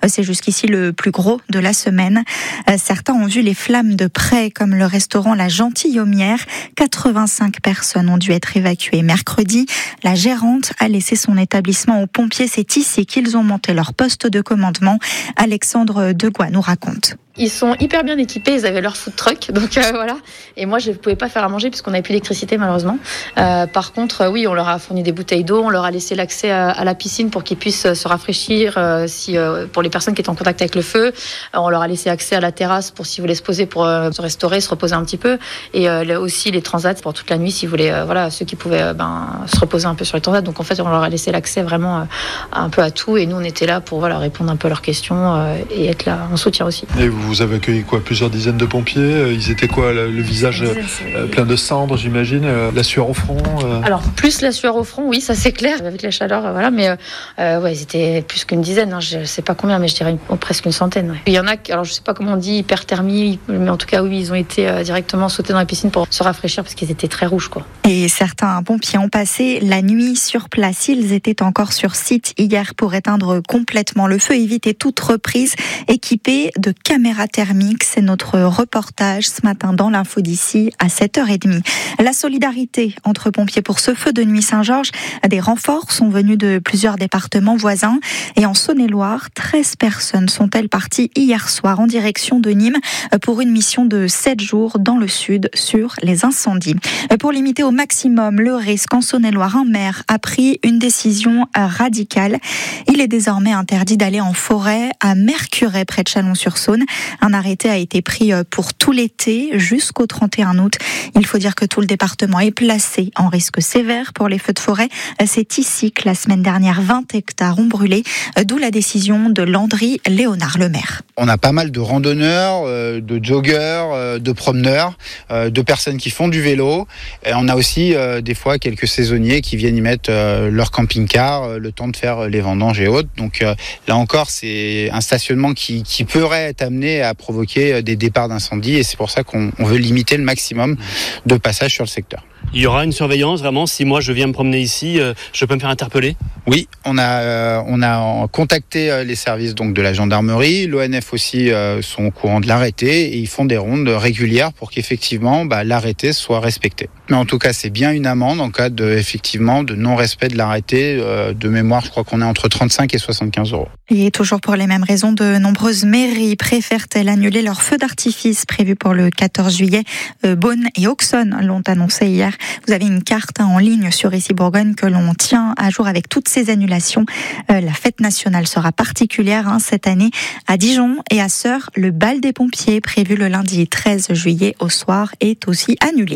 C'est jusqu'ici le plus gros de la semaine. Certains ont vu les flammes de près, comme le restaurant La Gentilhommière. 85 personnes ont dû être évacuées mercredi. La gérante a laissé son établissement aux pompiers. C'est ici qu'ils ont monté leur poste de commandement. Alexandre Degois nous raconte. Ils sont hyper bien équipés, ils avaient leur food truck, donc voilà. Et moi, je ne pouvais pas faire à manger puisqu'on n'avait plus d'électricité malheureusement. Par contre, oui, on leur a fourni des bouteilles d'eau, on leur a laissé l'accès à la piscine pour qu'ils puissent se rafraîchir pour les personnes qui étaient en contact avec le feu. On leur a laissé accès à la terrasse pour s'ils voulaient se poser, pour se restaurer, se reposer un petit peu. Et aussi les transats pour toute la nuit s'ils voulaient, ceux qui pouvaient se reposer un peu sur les transats. Donc en fait, on leur a laissé l'accès vraiment un peu à tout. Et nous, on était là pour répondre un peu à leurs questions et être là en soutien aussi. Et vous avez accueilli plusieurs dizaines de pompiers. Ils étaient le visage plein de cendres, j'imagine, la sueur au front. Alors plus la sueur au front, oui, ça c'est clair, avec la chaleur, voilà. Mais ils étaient plus qu'une dizaine. Je sais pas combien, mais je dirais presque une centaine. Ouais. Il y en a, alors je sais pas comment on dit, hyperthermie, mais en tout cas oui, ils ont été directement sautés dans la piscine pour se rafraîchir parce qu'ils étaient très rouges, quoi. Et certains pompiers ont passé la nuit sur place. Ils étaient encore sur site hier pour éteindre complètement le feu, éviter toute reprise, équipés de caméras thermiques. C'est notre reportage ce matin dans l'info d'ici à 7h30. La solidarité entre pompiers pour ce feu de nuit Saint-Georges. Des renforts sont venus de plusieurs départements voisins. Et en Saône-et-Loire, 13 personnes sont-elles parties hier soir en direction de Nîmes pour une mission de 7 jours dans le sud sur les incendies. Pour limiter au maximum le risque en Saône-et-Loire, un maire a pris une décision radicale. Il est désormais interdit d'aller en forêt à Mercurey près de Chalon-sur-Saône. Un arrêté a été pris pour tout l'été jusqu'au 31 août. Il faut dire que tout le département est placé en risque sévère pour les feux de forêt. C'est ici que la semaine dernière, 20 hectares ont brûlé, d'où la décision de Landry Léonard, le maire. On a pas mal de randonneurs, de joggeurs, de promeneurs, de personnes qui font du vélo. Et on a aussi des fois quelques saisonniers qui viennent y mettre leur camping-car, le temps de faire les vendanges et autres. Donc là encore, c'est un stationnement qui pourrait être amené à provoquer des départs d'incendie et c'est pour ça qu'on veut limiter le maximum de passages sur le secteur. Il y aura une surveillance vraiment. Si moi je viens me promener ici, je peux me faire interpeller? Oui, on a contacté les services donc de la gendarmerie, l'ONF aussi sont au courant de l'arrêté et ils font des rondes régulières pour qu'effectivement l'arrêté soit respecté. Mais en tout cas, c'est bien une amende en cas de non-respect de l'arrêté. De mémoire, je crois qu'on est entre 35 et 75 €. Et toujours pour les mêmes raisons, de nombreuses mairies préfèrent-elles annuler leurs feux d'artifice prévus pour le 14 juillet. Beaune et Auxonne l'ont annoncé hier. Vous avez une carte en ligne sur Ici Bourgogne que l'on tient à jour avec toutes ces annulations. La fête nationale sera particulière cette année. À Dijon et à Sœurs, le bal des pompiers prévu le lundi 13 juillet au soir est aussi annulé.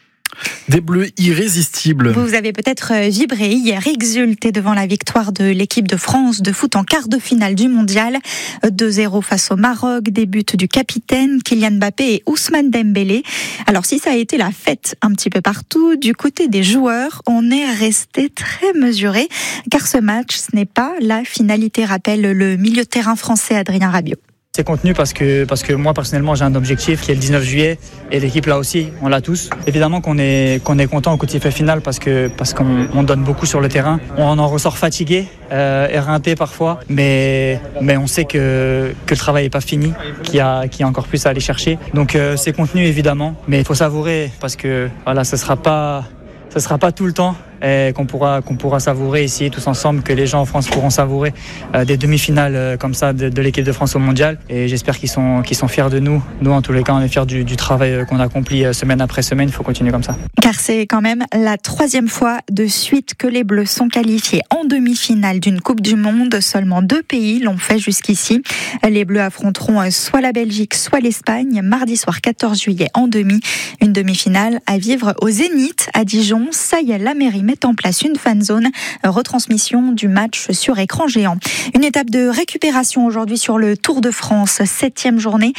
Des Bleus irrésistibles. Vous avez peut-être vibré hier, exulté devant la victoire de l'équipe de France de foot en quart de finale du mondial. 2-0 face au Maroc, des buts du capitaine Kylian Mbappé et Ousmane Dembélé. Alors si ça a été la fête un petit peu partout, du côté des joueurs, on est resté très mesuré, car ce match, ce n'est pas la finalité, rappelle le milieu de terrain français Adrien Rabiot. C'est contenu parce que moi personnellement j'ai un objectif qui est le 19 juillet et l'équipe là aussi, on l'a tous. Évidemment qu'on est content au coup de sifflet final parce qu'on donne beaucoup sur le terrain. On en ressort fatigué, éreinté parfois, mais on sait que le travail n'est pas fini, qu'il y a encore plus à aller chercher. Donc c'est contenu évidemment, mais il faut savourer parce que voilà, ça sera pas tout le temps. Et qu'on pourra savourer ici tous ensemble, que les gens en France pourront savourer des demi-finales comme ça de l'équipe de France au mondial. Et j'espère qu'ils sont fiers de nous. Nous, en tous les cas, on est fiers du travail qu'on accomplit semaine après semaine. Il faut continuer comme ça. Car c'est quand même la 3e fois de suite que les Bleus sont qualifiés en demi-finale d'une Coupe du Monde. Seulement 2 pays l'ont fait jusqu'ici. Les Bleus affronteront soit la Belgique, soit l'Espagne, mardi soir 14 juillet en demi. Une demi-finale à vivre au Zénith à Dijon. Ça y est, la mairie met en place une fan zone, retransmission du match sur écran géant. Une étape de récupération aujourd'hui sur le Tour de France, 7e journée,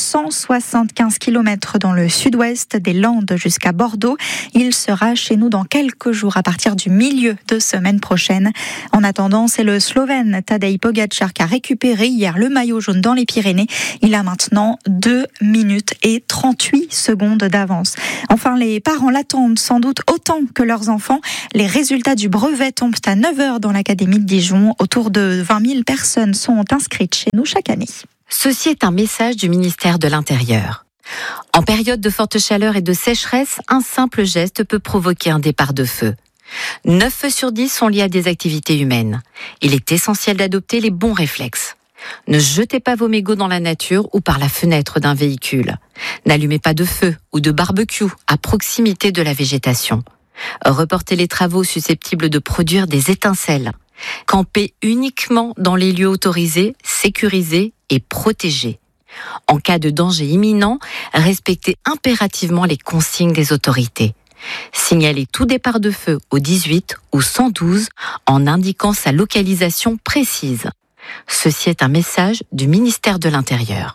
175 km dans le sud-ouest des Landes jusqu'à Bordeaux. Il sera chez nous dans quelques jours à partir du milieu de semaine prochaine. En attendant, c'est le Slovène Tadej Pogačar qui a récupéré hier le maillot jaune dans les Pyrénées. Il a maintenant 2 minutes et 38 secondes d'avance. Enfin, les parents l'attendent sans doute autant que leurs enfants. Les résultats du brevet tombent à 9h dans l'Académie de Dijon. Autour de 20 000 personnes sont inscrites chez nous chaque année. Ceci est un message du ministère de l'Intérieur. En période de forte chaleur et de sécheresse, un simple geste peut provoquer un départ de feu. 9 feux sur 10 sont liés à des activités humaines. Il est essentiel d'adopter les bons réflexes. Ne jetez pas vos mégots dans la nature ou par la fenêtre d'un véhicule. N'allumez pas de feu ou de barbecue à proximité de la végétation. Reportez les travaux susceptibles de produire des étincelles. Campez uniquement dans les lieux autorisés, sécurisés et protégés. En cas de danger imminent, respectez impérativement les consignes des autorités. Signalez tout départ de feu au 18 ou 112 en indiquant sa localisation précise. Ceci est un message du ministère de l'Intérieur.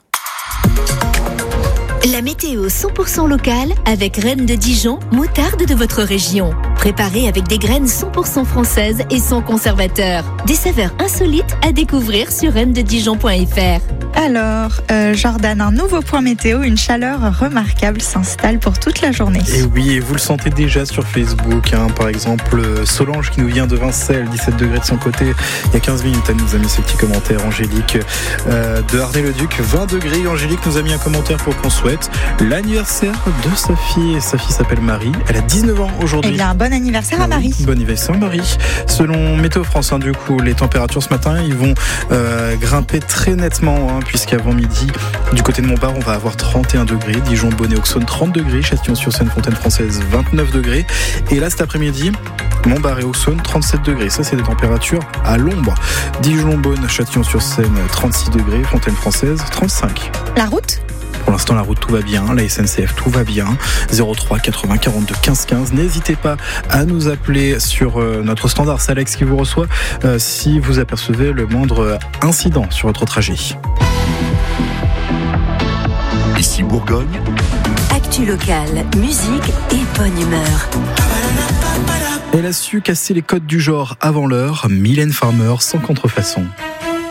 La météo 100% locale avec Reine de Dijon, moutarde de votre région. Préparée avec des graines 100% françaises et sans conservateur. Des saveurs insolites à découvrir sur reine-de-dijon.fr. Alors, Jordan, un nouveau point météo, une chaleur remarquable s'installe pour toute la journée. Et oui, et vous le sentez déjà sur Facebook, par exemple Solange qui nous vient de Vincelles, 17 degrés de son côté, il y a 15 minutes, elle nous a mis ses petits commentaires. Angélique de Arnay-le-Duc, 20 degrés, Angélique nous a mis un commentaire pour qu'on souhaite l'anniversaire de sa fille. Sa fille s'appelle Marie, elle a 19 ans aujourd'hui. Eh bien, bon anniversaire à Marie. Bon anniversaire Marie. Selon Météo France, du coup, les températures ce matin, ils vont grimper très nettement, puisqu'avant midi, du côté de Montbard, on va avoir 31 degrés, Dijon, Bonnet, Auxonne, 30 degrés, Châtillon-sur-Seine, Fontaine-Française, 29 degrés. Et là, cet après-midi, Montbard et Auxonne, 37 degrés. Ça, c'est des températures à l'ombre. Dijon, Bonne, Châtillon-sur-Seine, 36 degrés, Fontaine-Française, 35. La route ? Pour l'instant, la route, tout va bien. La SNCF, tout va bien. 03 80 42 15 15. N'hésitez pas à nous appeler sur notre standard. C'est Alex qui vous reçoit si vous apercevez le moindre incident sur votre trajet. Ici Bourgogne. Actu locale, musique et bonne humeur. Elle a su casser les codes du genre avant l'heure. Mylène Farmer sans contrefaçon.